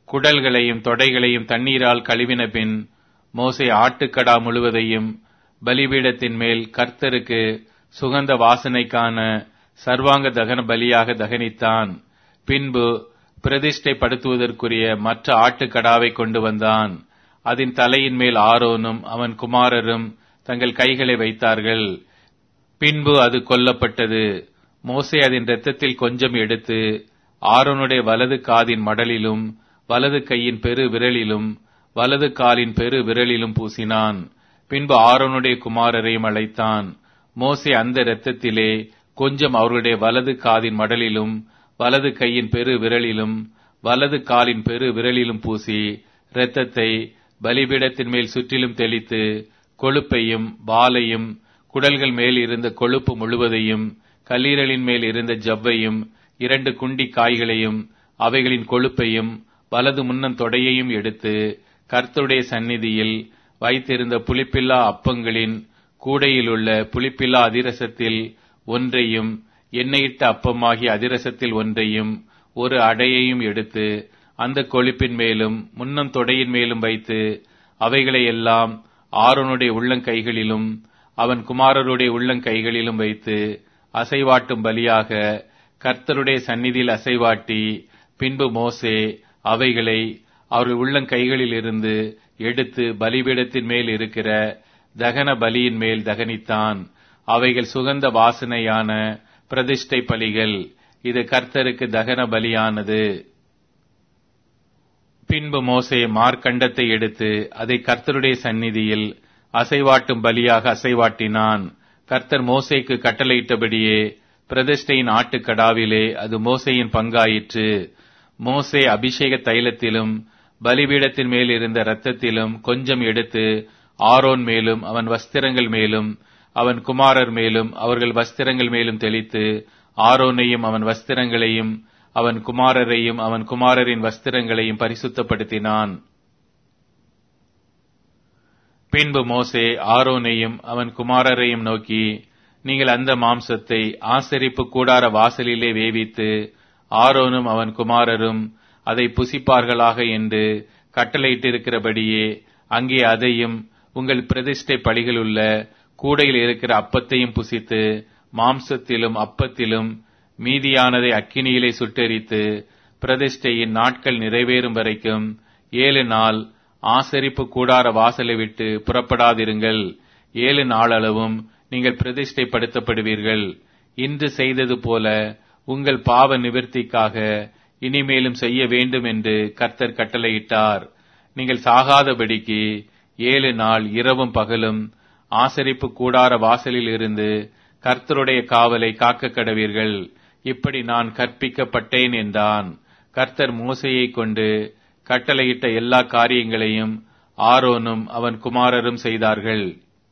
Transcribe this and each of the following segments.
குடல்களையும் தொடைகளையும் தண்ணீரால் கழுவின பின் மோசே ஆட்டுக்கடா முழுவதையும் பலிபீடத்தின் மேல் கர்த்தருக்கு சுகந்த வாசனைக்கான சர்வாங்க தகன பலியாக தகனித்தான். பின்பு பிரதிஷ்டைப்படுத்துவதற்குரிய மற்ற ஆட்டுக்கடாவை கொண்டு வந்தான். அதன் தலையின் மேல் ஆரோனும் அவன் குமாரரும் தங்கள் கைகளை வைத்தார்கள். பின்பு அது கொல்லப்பட்டது. மோசே அதன் இரத்தத்தில் கொஞ்சம் எடுத்து ஆரோனுடைய வலது காதின் மடலிலும் வலது கையின் பெரு விரலிலும் வலது காலின் பெரு விரலிலும் பூசினான். பின்பு ஆரோனுடைய குமாரரையும் அழைத்தான். மோசே அந்த இரத்தத்திலே கொஞ்சம் அவர்களுடைய வலது காதின் மடலிலும் வலது கையின் பெரு விரலிலும் வலது காலின் பெரு விரலிலும் பூசி இரத்தத்தை பலிபீடத்தின் மேல் சுற்றிலும் தெளித்து கொழுப்பையும் வாலையும் குடல்கள் மேல் இருந்த கொழுப்பு முழுவதையும் கல்லீரலின் மேல் இருந்த ஜவ்வையும் 2 குண்டி காய்களையும் அவைகளின் கொழுப்பையும் வலது முன்னம் தொடையையும் எடுத்து கர்த்தருடைய சந்நிதியில் வைத்திருந்த புளிப்பில்லா அப்பங்களின் கூடையிலுள்ள புளிப்பில்லா அதிரசத்தில் ஒன்றையும் எண்ணெயிட்ட அப்பமாகிய அதிரசத்தில் ஒன்றையும் ஒரு அடையையும் எடுத்து அந்த கொழுப்பின் மேலும் முன்னம் தொடையின் மேலும் வைத்து அவைகளை எல்லாம் ஆரோனுடைய உள்ளங்கைகளிலும் அவன் குமாரருடைய உள்ளங்கைகளிலும் வைத்து அசைவாட்டும் பலியாக கர்த்தருடைய சந்நிதியில் அசைவாட்டி, பின்பு மோசே அவைகளை அவர்கள் உள்ளங்கைகளில் இருந்து எடுத்து பலிபீடத்தின் மேல் இருக்கிற தகன பலியின் மேல் தகனித்தான். அவைகள் சுகந்த வாசனையான பிரதிஷ்டை பலிகள். இது கர்த்தருக்கு தகன பலியானது. பின்பு மோசே மார்க்கண்டத்தை எடுத்து அதை கர்த்தருடைய சந்நிதியில் அசைவாட்டும் பலியாக அசைவாட்டினான். கர்த்தர் மோசேக்கு கட்டளையிட்டபடியே பிரதிஷ்டையின் ஆட்டுக்கடாவிலே அது மோசேயின் பங்காயிற்று. மோசே அபிஷேக தைலத்திலும் பலிபீடத்தின் மேல் இருந்த இரத்தத்திலும் கொஞ்சம் எடுத்து ஆரோன் மேலும் அவன் வஸ்திரங்கள் மேலும் அவன் குமாரர் மேலும் அவர்கள் வஸ்திரங்கள் மேலும் தெளித்து ஆரோனையும் அவன் வஸ்திரங்களையும் அவன் குமாரரையும் அவன் குமாரரின் வஸ்திரங்களையும் பரிசுத்தப்படுத்தினான். பின்பு மோசே ஆரோனையும் அவன் குமாரரையும் நோக்கி, நீங்கள் அந்த மாம்சத்தை ஆசரிப்பு கூடார வாசலிலே வேவித்து ஆரோனும் அவன் குமாரரும் அதை புசிப்பார்களாக என்று கட்டளையிட்டிருக்கிறபடியே அங்கே அதையும் உங்கள் பிரதிஷ்டை பலிகளுள்ள கூடையில் இருக்கிற அப்பத்தையும் புசித்து மாம்சத்திலும் அப்பத்திலும் மீதியானதை அக்கினியிலே சுட்டெரித்து பிரதிஷ்டையின் நாட்கள் நிறைவேறும் வரைக்கும் 7 நாள் ஆசரிப்பு கூடார வாசலை விட்டு புறப்படாதிருங்கள். 7 நாளளவும் நீங்கள் பிரதிஷ்டைப்படுத்தப்படுவீர்கள். இன்று செய்தது போல உங்கள் பாவ நிவர்த்திக்காக இனிமேலும் செய்ய வேண்டும் என்று கர்த்தர் கட்டளையிட்டார். நீங்கள் சாகாதபடிக்கு 7 நாள் இரவும் பகலும் ஆசரிப்பு கூடார வாசலில் இருந்து கர்த்தருடைய காவலை காக்க கடவீர்கள். இப்படி நான் கற்பிக்கப்பட்டேன் என்றான். கர்த்தர் மோசேயை கொண்டு கட்டளையிட்ட எல்லா காரியங்களையும் ஆரோனும் அவன் குமாரரும் செய்தார்கள்.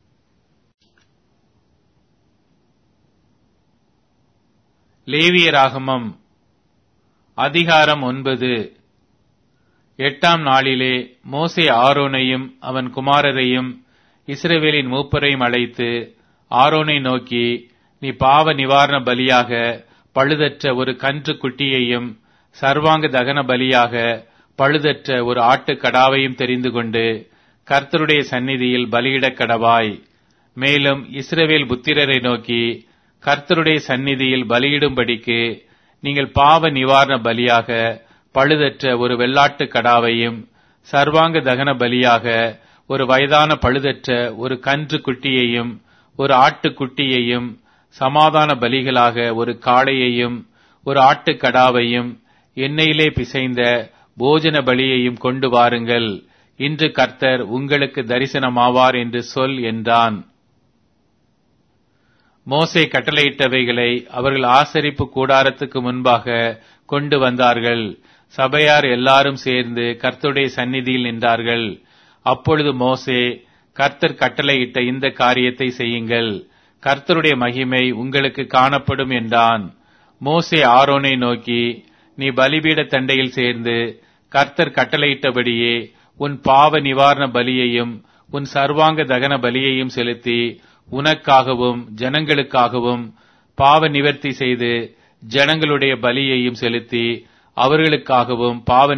லேவியராகமம் அதிகாரம் 9. 8ஆம் நாளிலே மோசே ஆரோனையும் அவன் குமாரரையும் இஸ்ரவேலின் மூப்பரையும் அழைத்து ஆரோனை நோக்கி, நீ பாவ நிவாரண பலியாக பழுதற்ற ஒரு கன்று குட்டியையும் சர்வாங்க தகன பலியாக பழுதற்ற ஒரு ஆட்டுக்கடாவையும் தெரிந்து கொண்டு கர்த்தருடைய சந்நிதியில் பலியிடக் கடவாய். மேலும் இஸ்ரவேல் புத்திரரை நோக்கி, கர்த்தருடைய சந்நிதியில் பலியிடும்படிக்கு நீங்கள் பாவ நிவாரண பலியாக பழுதற்ற ஒரு வெள்ளாட்டு கடாவையும் சர்வாங்க தகன பலியாக ஒரு வயதான பழுதற்ற ஒரு கன்று குட்டியையும் ஒரு ஆட்டுக்குட்டியையும் சமாதான பலிகளாக ஒரு காளையையும் ஒரு ஆட்டுக்கடாவையும் எண்ணெயிலே பிசைந்த போஜன பலியையும் கொண்டு வாருங்கள். இன்று கர்த்தர் உங்களுக்கு தரிசனமாவார் என்று சொல் என்றான். மோசே கட்டளையிட்டவைகளை அவர்கள் ஆசரிப்பு கூடாரத்துக்கு முன்பாக கொண்டு வந்தார்கள். சபையார் எல்லாரும் சேர்ந்து கர்த்தருடைய சந்நிதியில் நின்றார்கள். அப்பொழுது மோசே, கர்த்தர் கட்டளையிட்ட இந்த காரியத்தை செய்யுங்கள், கர்த்தருடைய மகிமை உங்களுக்கு காணப்படும் என்றான். மோசே ஆரோனை நோக்கி, நீ பலிபீட தண்டையில் சேர்ந்து கர்த்தர் கட்டளையிட்டபடியே உன் பாவ நிவாரண பலியையும் உன் சர்வாங்க தகன பலியையும் செலுத்தி உனக்காகவும் ஜனங்களுக்காகவும் பாவ நிவர்த்தி செய்து ஜனங்களுடைய பலியையும் செலுத்தி அவர்களுக்காகவும் பாவ